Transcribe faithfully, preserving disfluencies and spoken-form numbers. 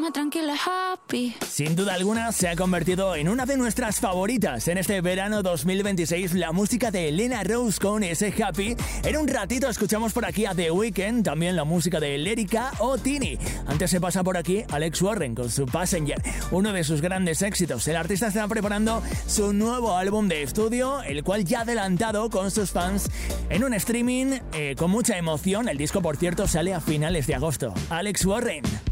duerme tranquila, happy. Sin duda alguna se ha convertido en una de nuestras favoritas en este verano dos mil veintiséis, la música de Elena Rose con ese Happy. En un ratito escuchamos por aquí a The Weeknd, también la música de Lérica o Tini. Antes se pasa por aquí Alex Warren con su Passenger, uno de sus grandes éxitos. El artista está preparando su nuevo álbum de estudio, el cual ya ha adelantado con sus fans en un streaming eh, con mucha emoción. El disco, por cierto, sale a finales de agosto. Alex Warren.